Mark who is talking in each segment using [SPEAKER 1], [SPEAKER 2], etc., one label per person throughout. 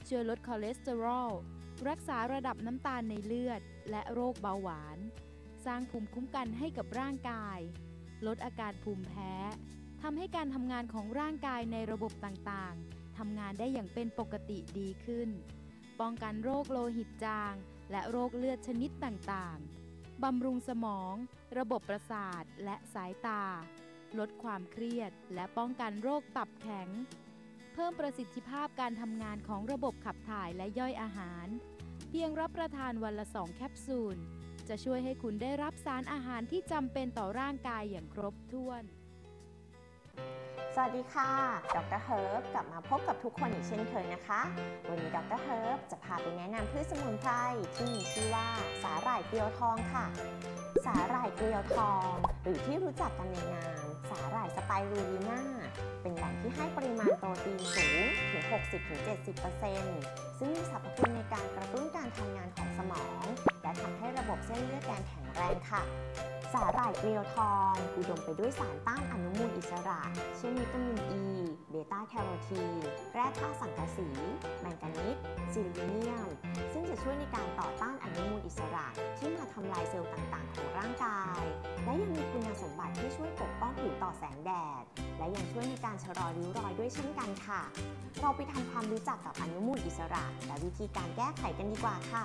[SPEAKER 1] ช่วยลดคอเลสเตอรอลรักษาระดับน้ำตาลในเลือดและโรคเบาหวานสร้างภูมิคุ้มกันให้กับร่างกายลดอาการภูมิแพ้ทำให้การทำงานของร่างกายในระบบต่างๆทำงานได้อย่างเป็นปกติดีขึ้นป้องกันโรคโลหิตจางและโรคเลือดชนิดต่างๆบำรุงสมองระบบประสาทและสายตาลดความเครียดและป้องกันโรคตับแข็งเพิ่มประสิทธิภาพการทำงานของระบบขับถ่ายและย่อยอาหารเพียงรับประทานวันละ2 แคปซูลจะช่วยให้คุณได้รับสารอาหารที่จำเป็นต่อร่างกายอย่างครบถ้วน
[SPEAKER 2] สวัสดีค่ะดร. เฮิร์บกลับมาพบกับทุกคนอีกเช่นเคยนะคะวันนี้ดร. เฮิร์บจะพาไปแนะนำพืชสมุนไพรที่มีชื่อว่าสาหร่ายเกลียวทองค่ะสาหร่ายเกลียวทองหรือที่รู้จักกันในนามสาหร่ายสไปรูลิน่าเป็นแหล่งที่ให้ปริมาณโปรตีนสูงถึง 60-70% ซึ่งมีสรรพคุณในการกระตุ้นการทำงานของสมองและทำให้ระบบเส้นเลือดแดงแข็งแรงค่ะสาหร่ายเกลียวทองอุดมไปด้วยสารต้านอนุมูลอิสระเช่นวิตามินอ e, ีเบต้าแคโรทีนแร่ธาตุสังกะสีแมงกานีสซิลิเนียมซึ่งจะช่วยในการต่อต้านอนุมูลอิสระที่มาทำลายเซลล์ต่างๆของร่างกายและยังมีคุณสมบัติที่ช่วยปกป้องผิวต่อแสงแดดและยังช่วยในการชะลอริ้วรอยด้วยเช่นกันค่ะเราไปทำความรู้จักกับอนุมูลอิสระและวิธีการแก้ไขกันดีกว่าค่ะ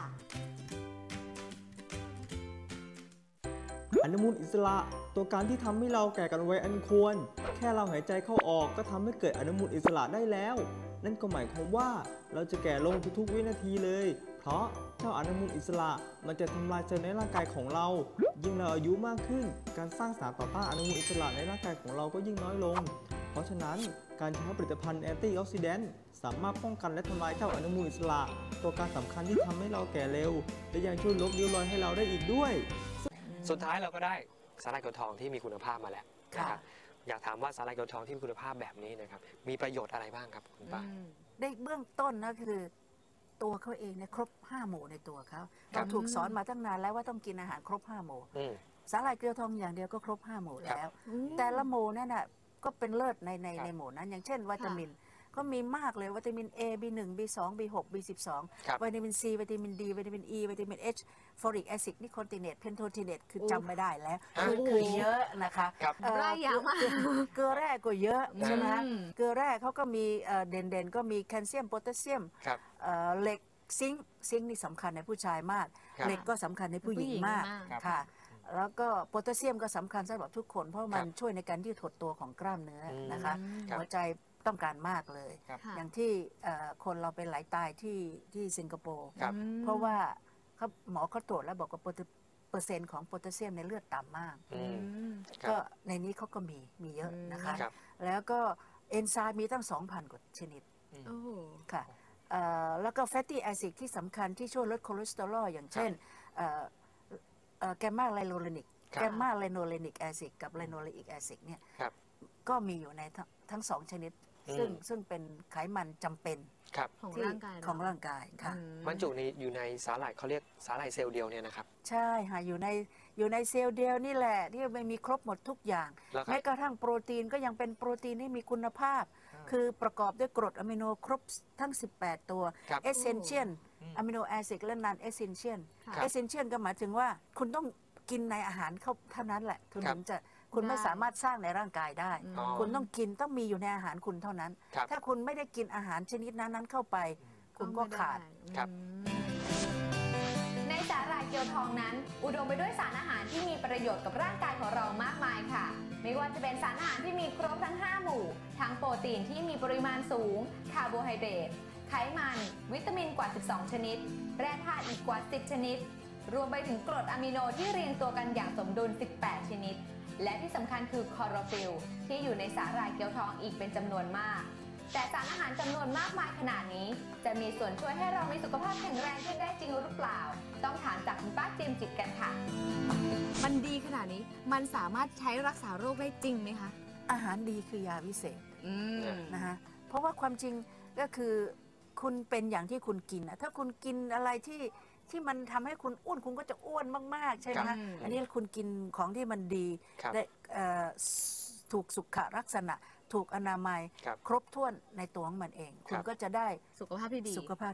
[SPEAKER 3] อนุมูลอิสระตัวการที่ทำให้เราแก่กันไวอันควรแค่เราหายใจเข้าออกก็ทำให้เกิดอนุมูลอิสระได้แล้วนั่นก็หมายความว่าเราจะแก่ลงทุกๆวินาทีเลยเพราะเจ้าอนุมูลอิสระมันจะทำลายเซลล์ในร่างกายของเรายิ่งเราอายุมากขึ้นการสร้างสารต่อต้านอนุมูลอิสระในร่างกายของเราก็ยิ่งน้อยลงเพราะฉะนั้นการใช้ผลิตภัณฑ์แอนตี้ออกซิแดนต์สามารถป้องกันและทำลายเจ้าอนุมูลอิสระตัวการสำคัญที่ทำให้เราแก่เร็วและยังช่วยลบริ้วรอยให้เราได้อีกด้วย
[SPEAKER 4] สุดท้ายเราก็ได้สาหร่ายเกลียวทองที่มีคุณภาพมาแล้วนะครับอยากถามว่าสาหร่ายเกลียวทองที่มีคุณภาพแบบนี้นะครับมีประโยชน์อะไรบ้างครับคุณป้า
[SPEAKER 5] ในเบื้องต้นนะคือตัวเขาเองเนี่ยครบ5 หมู่ในตัวเขาเราถูกสอนมาตั้งนานแล้วว่าต้องกินอาหารครบ5 หมู่สาหร่ายเกลียวทองอย่างเดียวก็ครบ5 หมู่แล้วแต่ละหมู่นั่นน่ะก็เป็นเลิศในหมู่นั้นอย่างเช่นวิตามินก็มีมากเลยวิตามิน A B1 B2 B6 B12 วิตามิน C วิตามิน D วิตามิน E วิตามิน H ฟอริกแอซิดนิโคติเนตเพนโทติเนตคือจำไม่ได้แล้วคือเยอะนะคะ
[SPEAKER 1] รายยาวมาก
[SPEAKER 5] เกลือแร่ก็เยอะใช่ไหมเกลือแร่เขาก็มีเด่นๆก็มีแคลเซียมโพแทสเซียมเหล็กซิงค์นี่สำคัญในผู้ชายมากเหล็กก็สำคัญในผู้หญิงมากค่ะแล้วก็โพแทสเซียมก็สำคัญสำหรับทุกคนเพราะมันช่วยในการยืดหดตัวของกล้ามเนื้อนะคะหัวใจต้องการมากเลยอย่างที่คนเราเป็นไหลตายที่สิงคโปร์เพราะว่าหมอเขาตรวจแล้วบอกว่าเปอร์เซ็นต์ของโพแทสเซียมในเลือดต่ำมากก็ในนี้เขาก็มีเยอะนะคะแล้วก็เอนไซม์มีตั้ง 2,000 กว่าชนิดค่ะแล้วก็แฟตตี้แอซิดที่สำคัญที่ช่วยลดคอเลสเตอรอลอย่างเช่นแกมมาไลโนเลนิกแอซิดกับไลโนเลอิกแอซิดเนี่ยก็มีอยู่ในทั้ง2 ชนิดซึ่งเป็นไขมันจำเป็นของร่างกายค่ะ
[SPEAKER 4] บรรจุอยู่ในสาหร่ายเขาเรียกสาหร่ายเซลล์เดียวเนี่ยนะครับ
[SPEAKER 5] ใช่ค่ะอยู่ในเซลล์เดียวนี่แหละที่มันมีครบหมดทุกอย่างแม้กระทั่งโปรตีนก็ยังเป็นโปรตีนที่มีคุณภาพคือประกอบด้วยกรดอะมิโนครบทั้ง18 ตัวเอเซนเชียลอะมิโนแอซิดและนอนเอเซนเชียลก็หมายถึงว่าคุณต้องกินในอาหารเขาเท่านั้นแหละคุณไม่สามารถสร้างในร่างกายได้คุณต้องกินต้องมีอยู่ในอาหารคุณเท่านั้นถ้าคุณไม่ได้กินอาหารชนิดนั้นเข้าไปคุณก็ขาด
[SPEAKER 6] ในสาหร่ายเกลียวทองนั้นอุดมไปด้วยสารอาหารที่มีประโยชน์กับร่างกายของเรามากมายค่ะไม่ว่าจะเป็นสารอาหารที่มีครบทั้ง5 หมู่ทั้งโปรตีนที่มีปริมาณสูงคาร์โบไฮเดรตไขมันวิตามินกว่า12 ชนิดแร่ธาตุอีกกว่า10 ชนิดรวมไปถึงกรดอะมิโนที่เรียงตัวกันอย่างสมดุล18 ชนิดและที่สำคัญคือคลอโรฟิลล์ที่อยู่ในสาหร่ายเกลียวทองอีกเป็นจำนวนมากแต่สารอาหารจำนวนมากมายขนาดนี้จะมีส่วนช่วยให้เรามีสุขภาพแข็งแรงขึ้นได้จริงหรือเปล่าต้องถามจากคุณป้าเจมจิตกันค่ะ
[SPEAKER 1] มันดีขนาดนี้มันสามารถใช้รักษาโรคได้จริงไหมคะ
[SPEAKER 5] อาหารดีคือยาวิเศษนะคะเพราะว่าความจริงก็คือคุณเป็นอย่างที่คุณกินนะถ้าคุณกินอะไรที่มันทำให้คุณอ้วนคุณก็จะอ้วนมากๆใช่ไหมอันนี้คุณกินของที่มันดีได้ถูกสุขลักษณะถูกอนามัยครบถ้วนในตัวของมันเองคุณก็จะได้
[SPEAKER 1] สุขภาพที่ดี